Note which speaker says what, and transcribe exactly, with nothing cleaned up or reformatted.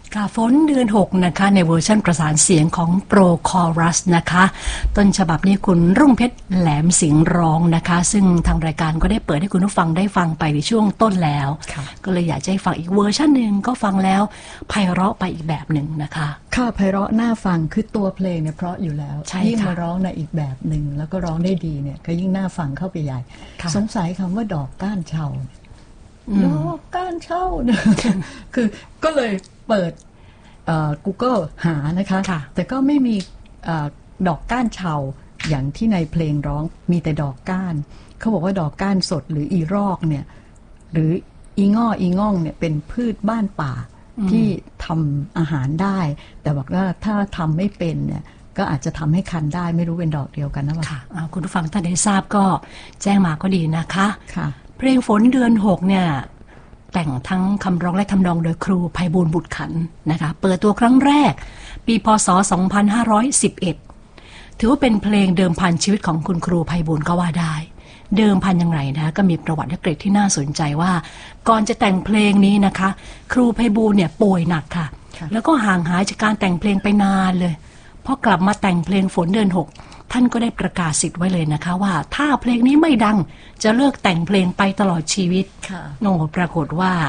Speaker 1: ค่ะฝนเดือนหกนะคะในเวอร์ชันประสานเสียงของโปรคอรัสนะคะต้นฉบับนี้คุณรุ่งเพชรแหลมสิงห์ร้องนะคะซึ่งทางรายการก็ได้เปิดให้คุณผู้ฟังได้ฟังไปในช่วงต้นแล้วก็เลยอยากจะให้ฟังอีกเวอร์ชันหนึ่งก็ฟังแล้วไพเราะไปอีกแบบหนึ่งนะคะ
Speaker 2: ค่ะไพเราะน่าฟังคือตัวเพลงเนี่ยเพราะอยู่แล้วยิ่งมาร้องในอีกแบบหนึ่งแล้วก็ร้องได้ดีเนี่ยก็ยิ่งน่าฟังเข้าไปใหญ่สงสัยคำว่าดอกก้านเชาดอกก้านเชาเนี่ยคือก็เลยเปิดGoogle หานะคะแต่ก็ไม่มีดอกก้านเชาอย่างที่ในเพลงร้องมีแต่ดอกก้านเขาบอกว่าดอกก้านสดหรืออีรอกเนี่ยหรืออีง่ออีง่องเนี่ยเป็นพืชบ้านป่าที่ทำอาหารได้แต่บอกว่าถ้าทำไม่เป็นเนี่ยก็อาจจะทำให้คันได้ไม่รู้เป็นดอกเดียวกันนะ
Speaker 1: ค่ะคุณผู้ฟังท่านใดทราบก็แจ้งมาก็ดีนะคะ
Speaker 2: ค่ะ
Speaker 1: เพลงฝนเดือนหกเนี่ยแต่งทั้งคำร้องและทำนองโดยครูไพบูลย์บุตรขันนะคะเปิดตัวครั้งแรกปีพ.ศ. สองพันห้าร้อยสิบเอ็ดถือว่าเป็นเพลงเดิมพันชีวิตของคุณครูไพบูลย์ก็ว่าได้เดิมพันอย่างไรนะก็มีประวัติและเกร็ดที่น่าสนใจว่าก่อนจะแต่งเพลงนี้นะคะครูไพบูลย์เนี่ยป่วยหนักค่ะแล้วก็ห่างหายจากการแต่งเพลงไปนานเลยพอกลับมาแต่งเพลงฝนเดือนหกท่านก็ได้ประกาศสิทธิ์ไว้เลยนะคะว่าถ้าเพลงนี้ไม่ดังจะเลิกแต่งเพลงไปตลอดชีวิตโอ้ปรากฏว่า